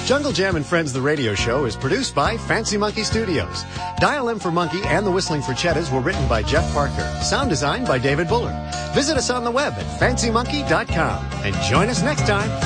Jungle Jam and Friends, the radio show, is produced by Fancy Monkey Studios. Dial M for Monkey and The Whistling for Cheddars were written by Jeff Parker. Sound design by David Bullard. Visit us on the web at fancymonkey.com and join us next time